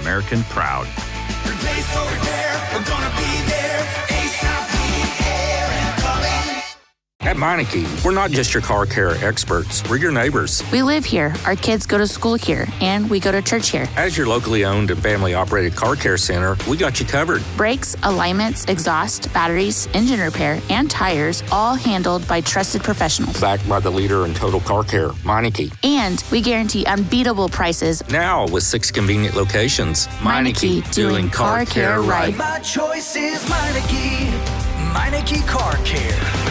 American proud. Replace or repair, we're gonna be there. ASAP Air and Plumbing. At Meineke, we're not just your car care experts, we're your neighbors. We live here, our kids go to school here, and we go to church here. As your locally owned and family-operated car care center, we got you covered. Brakes, alignments, exhaust, batteries, engine repair, and tires, all handled by trusted professionals. Backed by the leader in total car care, Meineke. And we guarantee unbeatable prices. Now with 6 convenient locations. Meineke, doing car care right. My choice is Meineke. Meineke Car Care.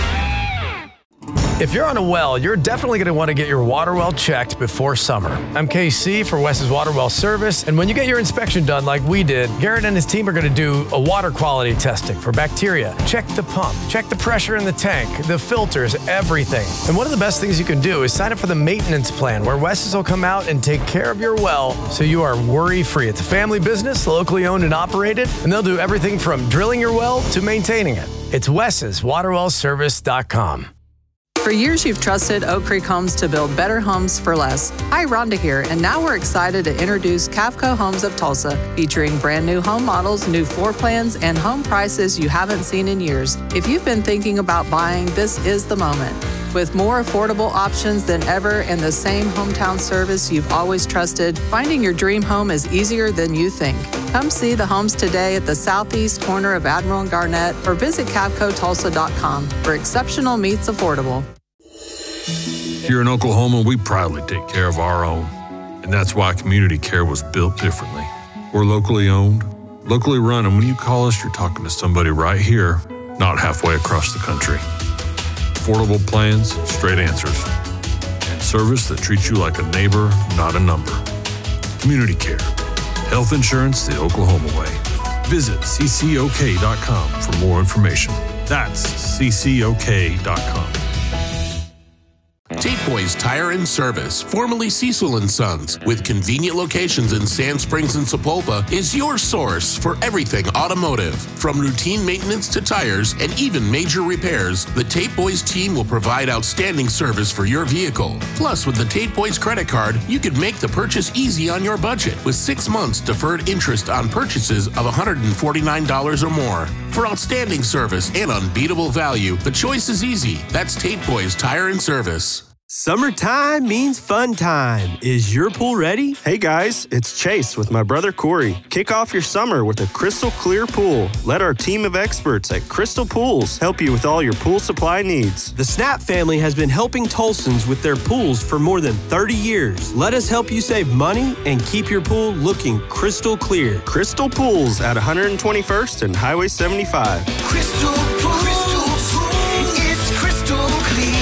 If you're on a well, you're definitely going to want to get your water well checked before summer. I'm KC for Wes's Water Well Service, and when you get your inspection done like we did, Garrett and his team are going to do a water quality testing for bacteria. Check the pump, check the pressure in the tank, the filters, everything. And one of the best things you can do is sign up for the maintenance plan, where Wes's will come out and take care of your well so you are worry-free. It's a family business, locally owned and operated, and they'll do everything from drilling your well to maintaining it. It's Wes's WaterWellService.com. For years, you've trusted Oak Creek Homes to build better homes for less. Hi, Rhonda here, and now we're excited to introduce Cavco Homes of Tulsa, featuring brand new home models, new floor plans, and home prices you haven't seen in years. If you've been thinking about buying, this is the moment. With more affordable options than ever and the same hometown service you've always trusted, finding your dream home is easier than you think. Come see the homes today at the southeast corner of Admiral and Garnett, or visit CavcoTulsa.com, where exceptional meets affordable. Here in Oklahoma, we proudly take care of our own. And that's why Community Care was built differently. We're locally owned, locally run, and when you call us, you're talking to somebody right here, not halfway across the country. Affordable plans, straight answers, and service that treats you like a neighbor, not a number. Community Care. Health insurance the Oklahoma way. Visit ccok.com for more information. That's ccok.com. Tate Boys Tire and Service, formerly Cecil & Sons, with convenient locations in Sand Springs and Sapulpa, is your source for everything automotive. From routine maintenance to tires and even major repairs, the Tate Boys team will provide outstanding service for your vehicle. Plus, with the Tate Boys credit card, you can make the purchase easy on your budget with 6 months deferred interest on purchases of $149 or more. For outstanding service and unbeatable value, the choice is easy. That's Tate Boys Tire and Service. Summertime means fun time. Is your pool ready? Hey guys, it's Chase with my brother Corey. Kick off your summer with a crystal clear pool. Let our team of experts at Crystal Pools help you with all your pool supply needs. The Snap family has been helping Tulsans with their pools for more than 30 years. Let us help you save money and keep your pool looking crystal clear. Crystal Pools at 121st and Highway 75. Crystal Pools, it's crystal clear.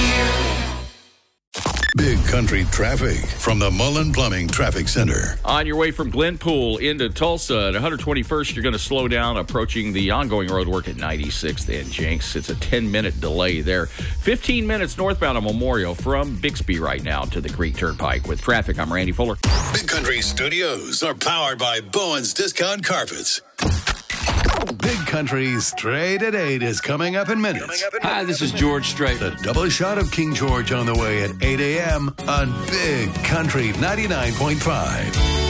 Big Country traffic from the Mullen Plumbing Traffic Center. On your way from Glenpool into Tulsa at 121st, you're going to slow down approaching the ongoing road work at 96th and Jenks. It's a 10-minute delay there. 15 minutes northbound on Memorial from Bixby right now to the Creek Turnpike. With traffic, I'm Randy Fuller. Big Country Studios are powered by Bowen's Discount Carpets. Big Country Straight at 8 is coming up in minutes. Hi, this is George Strait. The double shot of King George on the way at 8 a.m. on Big Country 99.5.